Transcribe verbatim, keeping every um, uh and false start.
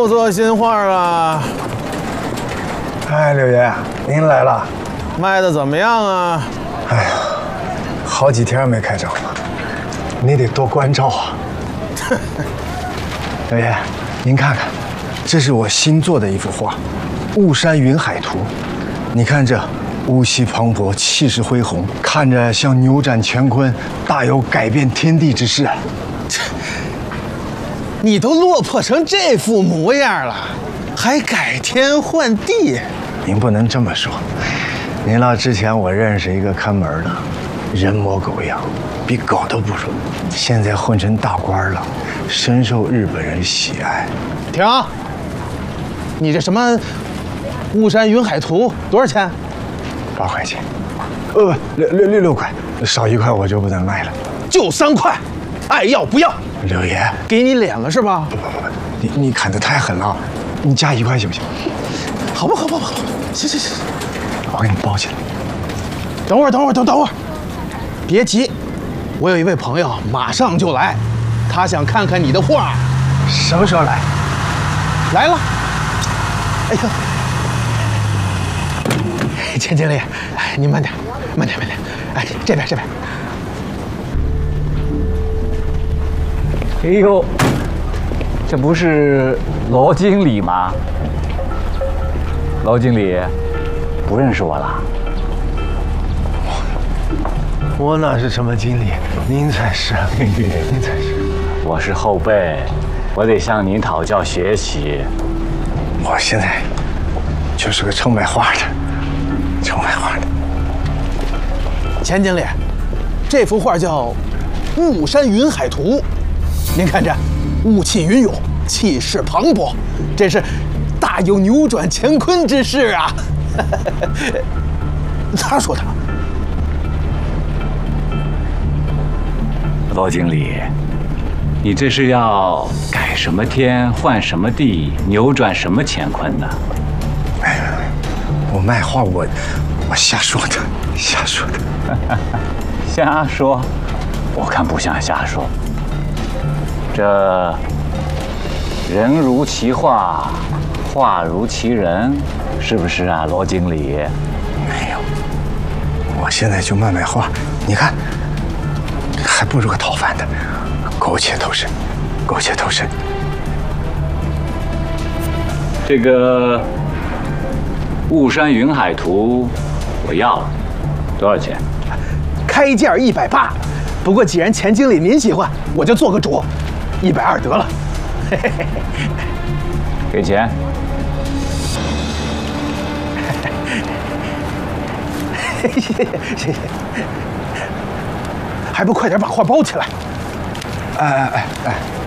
又做新画啊？ 哎，六爷，您来了， 卖的怎么样啊？ 哎呀，好几天没开张了，你得多关照啊。六爷，您看看，这是我新做的一幅画，《雾山云海图》。你看这雾气磅礴，气势恢宏，看着像扭转乾坤，大有改变天地之势。 你都落魄成这副模样了，还改天换地？ 您不能这么说。您老之前我认识一个看门的，人模狗样，比狗都不如。现在混成大官了，深受日本人喜爱。 停！你这什么《雾山云海图》多少钱？ 八块钱。呃，六六六六块，少一块我就不能卖了。 就三块，爱要不要？ 六爷， 给你脸了是吧？ 不不不，你你砍得太狠了，你加一块行不行？ 好吧好吧好吧，行行行， 我给你包起来。 等会儿等会儿等等会儿，别急，我有一位朋友马上就来，他想看看你的画。 什么时候来？ 来了。哎呦，钱经理，哎，您慢点，慢点慢点，哎，这边这边。 哎呦，这不是罗经理吗？罗经理，不认识我了？ 我哪是什么经理，您才是，您才是。 我是后辈，我得向您讨教学习。 我现在就是个臭卖画的，臭卖画的。 钱经理，这幅画叫《雾山云海图》。您看这雾气云涌，气势磅礴，真是大有扭转乾坤之势啊！他说的。 罗经理，你这是要改什么天换什么地，扭转什么乾坤呢？ 哎，我卖画，我我瞎说的，瞎说的。 瞎说？我看不像瞎说。这人如其画，画如其人，是不是啊，罗经理？ 没有，我现在就卖卖画，你看，还不如个讨饭的，苟且偷生，苟且偷生。 这个《雾山云海图》我要了，多少钱？ 开价一百八，不过既然钱经理您喜欢，我就做个主。一百二得了，嘿嘿嘿， 给钱。 谢谢谢谢，还不快点把画包起来！ 哎哎哎哎！